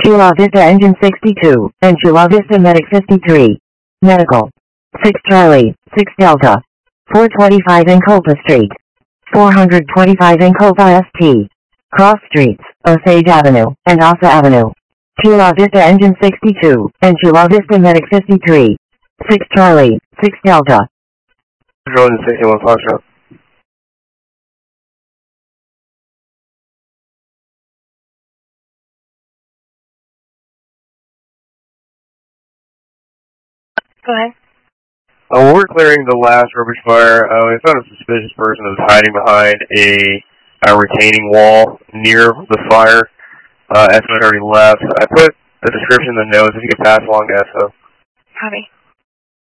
Chula Vista Engine 62, and Chula Vista Medic 53. Medical. 6 Charlie, 6 Delta. 425 Incopa Street. 425 Incopa ST. Cross Streets, Osage Avenue, and Asa Avenue. Chula Vista Engine 62, and Chula Vista Medic 53. 6 Charlie, 6 Delta. Control 61 Foxtrot. Go ahead. When we're clearing the last rubbish fire, we found a suspicious person that was hiding behind a retaining wall near the fire. Estimate already left. I put the description in the notes if you could pass along to ESO. Copy.